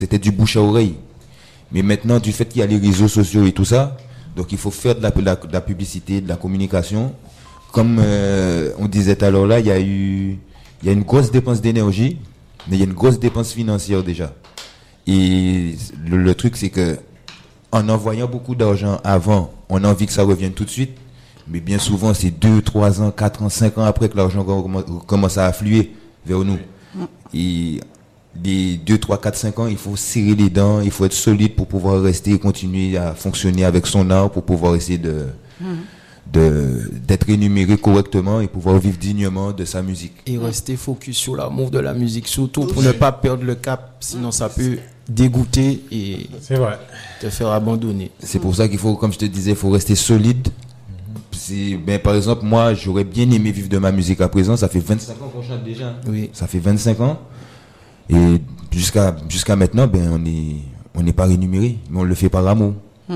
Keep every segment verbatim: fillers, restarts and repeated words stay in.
c'était du bouche à oreille. Mais maintenant, du fait qu'il y a les réseaux sociaux et tout ça, donc il faut faire de la, de la, de la publicité, de la communication. Comme euh, on disait tout à l'heure là, il y a eu, il y a une grosse dépense d'énergie, mais il y a une grosse dépense financière déjà. Et le, le truc, c'est que en envoyant beaucoup d'argent avant, on a envie que ça revienne tout de suite. Mais bien souvent, c'est deux, trois ans, quatre ans, cinq ans après que l'argent commence à affluer vers nous. Et les deux, trois, quatre, cinq ans, il faut serrer les dents, il faut être solide pour pouvoir rester et continuer à fonctionner avec son art, pour pouvoir essayer de, mmh. de, d'être rémunéré correctement et pouvoir vivre dignement de sa musique. Et rester focus sur l'amour de la musique, surtout pour ne pas perdre le cap, sinon ça peut dégoûter et c'est vrai. te faire abandonner. C'est pour ça qu'il faut, comme je te disais, il faut rester solide. C'est, ben, par exemple, moi, j'aurais bien aimé vivre de ma musique à présent. Ça fait vingt-cinq ans qu'on chante déjà. Oui. Ça fait vingt-cinq ans. Et jusqu'à, jusqu'à maintenant, ben, on est, on n'est pas rémunéré, mais on le fait par amour. Mm.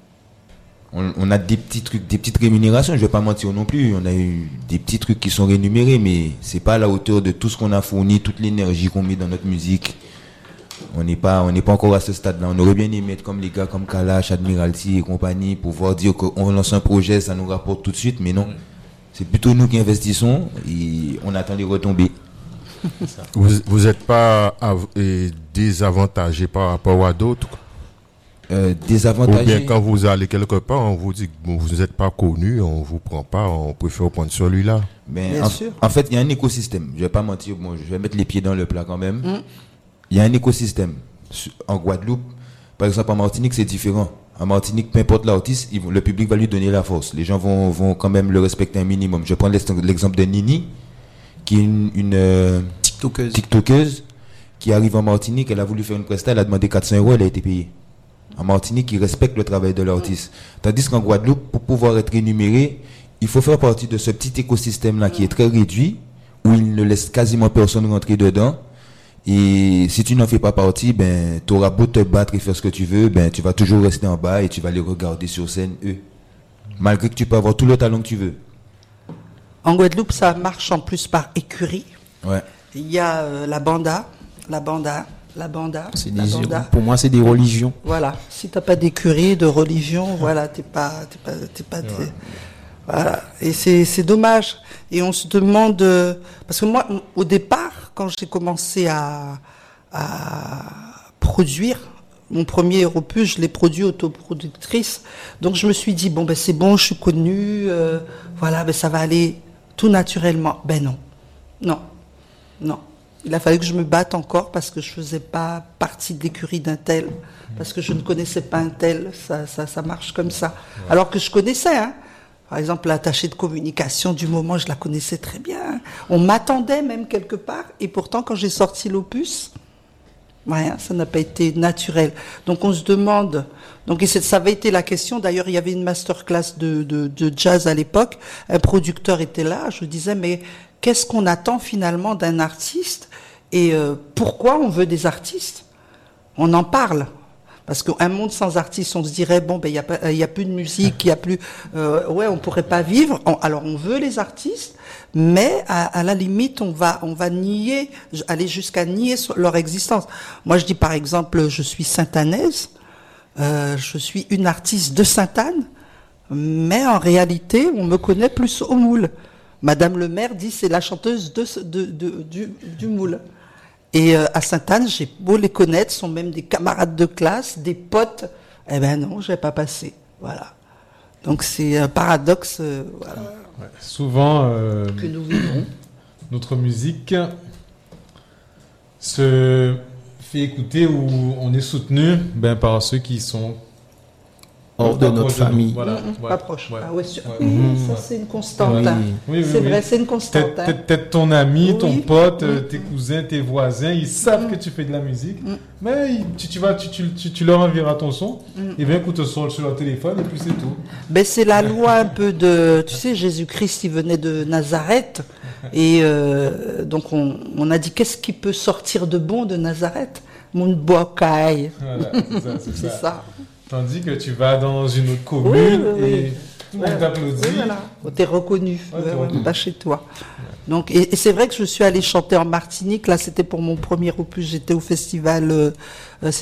On, on a des petits trucs, des petites rémunérations, je vais pas mentir non plus. On a eu des petits trucs qui sont rémunérés, mais c'est pas à la hauteur de tout ce qu'on a fourni, toute l'énergie qu'on met dans notre musique. On n'est pas, on n'est pas encore à ce stade-là. On aurait bien aimé être comme les gars comme Kalash, Admiralty et compagnie, pouvoir dire qu'on lance un projet, ça nous rapporte tout de suite, mais non. C'est plutôt nous qui investissons et on attend les retombées. Vous n'êtes pas av- désavantagé par rapport à d'autres? euh, Désavantagé. Ou bien quand vous allez quelque part, on vous dit que bon, vous n'êtes pas connu, on vous prend pas, on préfère prendre celui-là. Mais en, en fait, il y a un écosystème. Je vais pas mentir, bon, je vais mettre les pieds dans le plat quand même. Mm. Il y a un écosystème. En Guadeloupe, par exemple, en Martinique, c'est différent. En Martinique, peu importe l'artiste, le public va lui donner la force. Les gens vont, vont quand même le respecter un minimum. Je prends l'exemple de Nini, qui est une, une euh, TikTokeuse. TikTokeuse, qui arrive en Martinique. Elle a voulu faire une presta, elle a demandé quatre cents euros, elle a été payée. En Martinique, ils respectent le travail de l'artiste. Tandis qu'en Guadeloupe, pour pouvoir être rémunéré, il faut faire partie de ce petit écosystème-là qui est très réduit, où il ne laisse quasiment personne rentrer dedans. Et si tu n'en fais pas partie, ben, tu auras beau te battre et faire ce que tu veux, ben, tu vas toujours rester en bas et tu vas les regarder sur scène, eux. Malgré que tu peux avoir tout le talent que tu veux. En Guadeloupe, ça marche en plus par écurie. Ouais. Il y a euh, la banda, la banda, la banda. C'est la des, banda. Pour moi, c'est des religions. Voilà. Si t'as pas d'écurie, de religion, voilà, t'es pas, t'es pas, t'es pas, t'es... Ouais. Voilà. Et c'est, c'est dommage. Et on se demande, euh, parce que moi, au départ, quand j'ai commencé à, à produire, mon premier opus, je l'ai produit autoproductrice. Donc je me suis dit, bon, ben c'est bon, je suis connue, euh, voilà, ben ça va aller tout naturellement. Ben non. Non. Non. Il a fallu que je me batte encore parce que je faisais pas partie de l'écurie d'un tel, parce que je ne connaissais pas un tel. Ça, ça, ça marche comme ça. Ouais. Alors que je connaissais, hein. Par exemple, l'attachée de communication du moment, je la connaissais très bien. On m'attendait même quelque part. Et pourtant, quand j'ai sorti l'opus, rien, ça n'a pas été naturel. Donc, on se demande... Donc, ça avait été la question. D'ailleurs, il y avait une masterclass de, de, de jazz à l'époque. Un producteur était là. Je disais, mais qu'est-ce qu'on attend finalement d'un artiste? Et euh, pourquoi on veut des artistes? On en parle. Parce qu'un monde sans artistes, on se dirait, bon, ben, il y a pas, il y a plus de musique, il y a plus, euh, ouais, on pourrait pas vivre. On, alors, on veut les artistes, mais à, à la limite, on va, on va nier, aller jusqu'à nier leur existence. Moi, je dis, par exemple, je suis sainte-anaise, euh, je suis une artiste de Sainte-Anne, mais en réalité, on me connaît plus au Moule. Madame le maire dit, c'est la chanteuse de, de, de, du, du Moule. Et euh, à Sainte-Anne, j'ai beau les connaître, sont même des camarades de classe, des potes. Eh ben non, je vais pas passer. Voilà. Donc c'est un paradoxe. Euh, voilà. Ouais, souvent, euh, que nous vivons. Notre musique se fait écouter ou on est soutenu ben, par ceux qui sont hors de notre famille. Voilà. Mmh, ouais. Pas proche. Ouais. Ah ouais, sur... Ouais. Oui, Mmh, ça ouais. c'est une constante. Oui. Hein. Oui, oui, c'est oui. vrai, c'est une constante. Peut-être, hein. peut-être ton ami, ton oui. pote, mmh. tes cousins, tes voisins, ils savent mmh. que tu fais de la musique, mmh. mais tu, tu, vas, tu, tu, tu, tu leur enverras ton son, mmh. et bien écoute son sur leur téléphone et puis c'est tout. Ben, c'est la loi un peu de... Tu sais, Jésus-Christ, il venait de Nazareth, et euh, donc on, on a dit, qu'est-ce qui peut sortir de bon de Nazareth? Mon bocaille. Voilà, c'est ça. C'est c'est ça. ça. Tandis que tu vas dans une autre commune Oui, oui, oui. et tout le monde t'applaudit. Oui, voilà. T'es reconnu, Ouais, t'es ouais, ouais, reconnu. pas chez toi. Donc, et, et c'est vrai que je suis allée chanter en Martinique. Là, c'était pour mon premier opus. J'étais au festival. Euh,